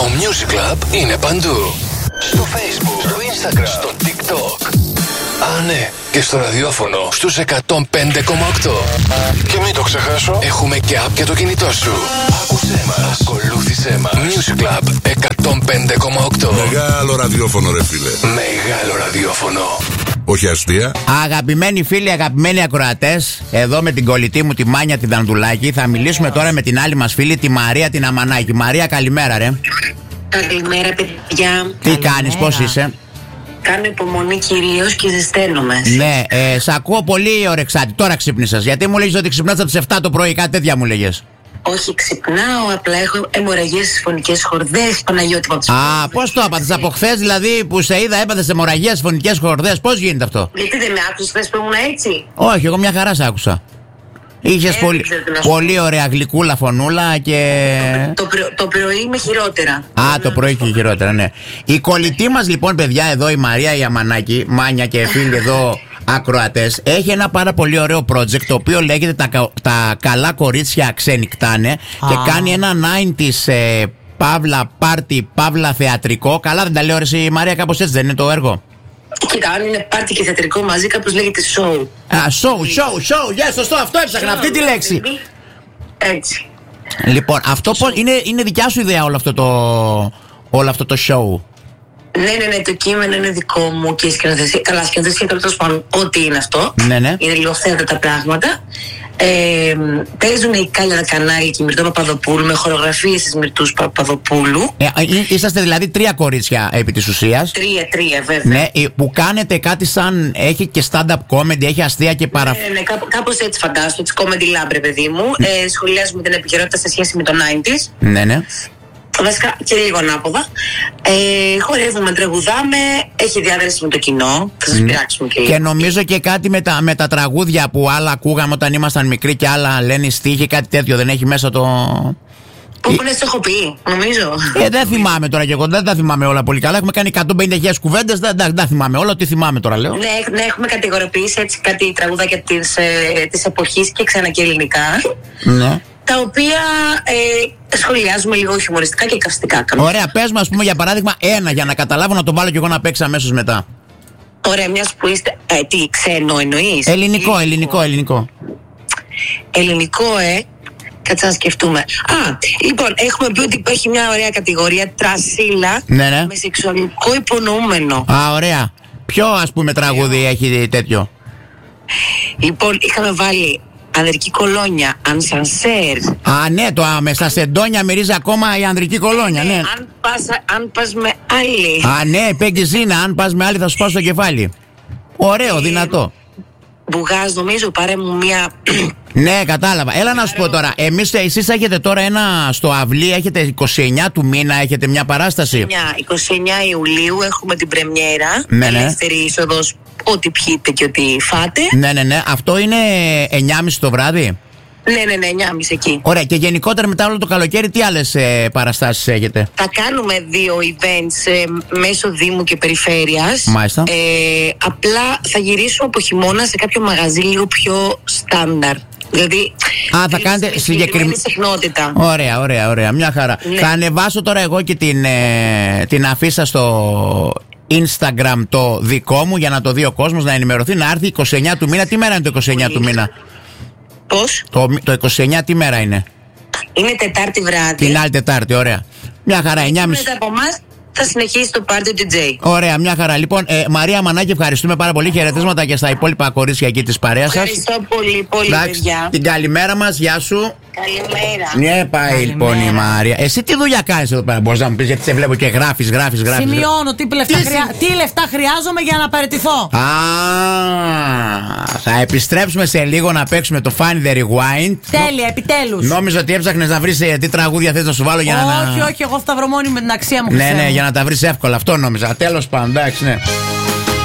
Ο Music Club είναι παντού. Στο Facebook, στο Instagram, στο TikTok. Α, ναι, και στο ραδιόφωνο στους 105,8. Και μην το ξεχάσω, έχουμε και app για το κινητό σου. Άκουσέ μας, ακολούθησέ μας. Music Club 105,8. Μεγάλο ραδιόφωνο, ρε φίλε. Μεγάλο ραδιόφωνο. Όχι αστεία. Αγαπημένοι φίλοι, αγαπημένοι ακροατές, εδώ με την κολλητή μου τη Μάνια την Δανδουλάκη, θα μιλήσουμε τώρα με την άλλη μας φίλη, τη Μαρία την Αμανάκη. Μαρία, καλημέρα, ρε. Καλημέρα, παιδιά. Τι κάνεις, πώς είσαι? Κάνω υπομονή κυρίως και ζεσταίνομαι. Ναι, σ' ακούω πολύ ωρεξάτη. Τώρα ξύπνησες. Γιατί μου λέγεις ότι ξυπνάς από τις 7 το πρωί, κάτι τέτοια μου λέγες. Όχι, ξυπνάω, απλά έχω αιμορραγίες στις φωνικές χορδές. Παναγιώτη μου. Α, πώς το έπαθες από χθες, δηλαδή που σε είδα, έπαθες αιμορραγίες στις φωνικές χορδές. Πώς γίνεται αυτό? Γιατί δεν με άκουσες χθες που ήμουν έτσι? Όχι, εγώ μια χαρά σ' άκουσα. Είχες πολύ ωραία γλυκούλα φωνούλα και... Το πρωί είμαι χειρότερα. Α, το πρωί και χειρότερα, ναι. Η κολλητή μας λοιπόν, παιδιά, εδώ η Μαρία η Αμανάκη, Μάνια και φίλοι εδώ ακροατές, έχει ένα πάρα πολύ ωραίο project, το οποίο λέγεται τα καλά κορίτσια ξενικτάνε και κάνει ένα 90's παύλα πάρτι, παύλα θεατρικό. Καλά δεν τα λέω, ρε η Μαρία, κάπως έτσι δεν είναι το έργο? Κοίτα, αν είναι πάρτι και θεατρικό μαζί, κάπως λέγεται show. Show, yeah, σωστό, αυτό έψαχνα, αυτή τη λέξη. Έτσι. Λοιπόν, αυτό πώς είναι δικιά σου ιδέα όλο αυτό το show? Ναι, το κείμενο είναι δικό μου και η σκηνοθεσία. Καλά, σκηνοθεσία τέλος πάντων, ό,τι είναι αυτό. Ναι. Είναι λίγο θέατα τα πράγματα. Παίζουν η Κάλια Κανάλη και η Μυρτώ Παπαδοπούλου με χορογραφίες της Μυρτούς Παπαδοπούλου. Είσαστε δηλαδή 3 κορίτσια επί της ουσίας. 3 βέβαια. Ναι, που κάνετε κάτι σαν. Έχει και stand-up comedy, έχει αστεία και Ναι, κάπως έτσι φαντάζομαι. It's comedy lab, ρε παιδί μου. Σχολιάζουμε την επικαιρότητα σε σχέση με το 90's. Ναι. Βασικά και λίγο ανάποδα. Χορεύουμε, τραγουδάμε. Έχει διάδραση με το κοινό. Θα σας πειράξουμε και λίγο. Και νομίζω και κάτι με τα τραγούδια που άλλα ακούγαμε όταν ήμασταν μικροί και άλλα λένε στίχη, κάτι τέτοιο. Δεν έχει μέσα το. Που είναι στο έχω πει, νομίζω. Δεν θυμάμαι τώρα κι εγώ, δεν τα θυμάμαι όλα πολύ καλά. Έχουμε κάνει 150.000 κουβέντες, δεν τα θυμάμαι όλα. Τι θυμάμαι τώρα, λέω. Ναι, έχουμε κατηγοροποιήσει έτσι κάτι τραγουδάκια της εποχής και ξανά και ελληνικά. Ναι. Τα οποία σχολιάζουμε λίγο χιουμοριστικά και καυστικά. Ωραία, πες μας, ας πούμε, για παράδειγμα, ένα για να καταλάβω να το βάλω κι εγώ να παίξω αμέσως μετά. Ωραία, μιας που είστε. Τι, ξένο εννοείς? Ελληνικό. Ελληνικό, κάτσε να σκεφτούμε. Λοιπόν, έχουμε πει ότι υπάρχει μια ωραία κατηγορία τρασίλα Ναι. με σεξουαλικό υπονοούμενο. Α, ωραία. Ποιο, ας πούμε, τραγούδι έχει τέτοιο? Λοιπόν, είχαμε βάλει ανδρική κολόνια, ανσανσέρ. Α, ναι, το μέσα σε εντόνια μυρίζει ακόμα η ανδρική κολόνια, ναι. Αν πας με άλλη. Α, ναι, Πέγγι Ζήνα, αν πας με άλλη θα σου πάω στο κεφάλι. Ωραίο, δυνατό. Μπουγάζ, νομίζω, πάρε μου μια. Ναι, κατάλαβα. Έλα να σου πω τώρα. Εσείς έχετε τώρα στο αυλί, έχετε 29 του μήνα, έχετε μια παράσταση. 29 Ιουλίου έχουμε την πρεμιέρα. Ναι. Ελεύθερη είσοδος, ό,τι πιείτε και ό,τι φάτε. Ναι. Αυτό είναι 9.30 το βράδυ. Ναι, 9.30 εκεί. Ωραία, και γενικότερα μετά όλο το καλοκαίρι τι άλλες παραστάσεις έχετε? Θα κάνουμε 2 events μέσω Δήμου και Περιφέρειας. Μάλιστα. Απλά θα γυρίσουμε από χειμώνα σε κάποιο μαγαζί λίγο πιο στάνταρ. Δηλαδή. Θα κάνετε συγκεκριμένη συχνότητα. Ωραία, μια χαρά. Ναι. Θα ανεβάσω τώρα εγώ και την αφίσα στο Instagram το δικό μου για να το δει ο κόσμος, να ενημερωθεί, να έρθει 29 του μήνα. Τι μέρα είναι το 29 του μήνα? Πώς? Το 29 τι μέρα είναι? Είναι Τετάρτη βράδυ. Την άλλη Τετάρτη, ωραία. Μια χαρά, 9.30. Μετά από εμάς θα συνεχίσει το πάρτι του DJ. Ωραία, μια χαρά. Λοιπόν, Μαρία Μανάκη, ευχαριστούμε πάρα πολύ. Χαιρετίσματα και στα υπόλοιπα κορίτσια εκεί της παρέας σας. Ευχαριστώ πολύ, παιδιά. Την καλημέρα μας, γεια σου. Καλημέρα. Ναι, πάει λοιπόν η Μαρία. Εσύ τι δουλειά κάνεις εδώ πέρα, μπορείς να μου πεις, γιατί σε βλέπω και γράφεις. Σημειώνω τι λεφτά χρειάζομαι για να παραιτηθώ. Θα επιστρέψουμε σε λίγο να παίξουμε το Find the Rewind. Τέλεια, επιτέλους. Νόμιζα ότι έψαχνες να βρεις τι τραγούδια θες να σου βάλω για να. Όχι, εγώ σταυρομόνη με την αξία μου. Ναι, για να τα βρεις εύκολα, αυτό νόμιζα. Τέλος πάντων, εντάξει, ναι.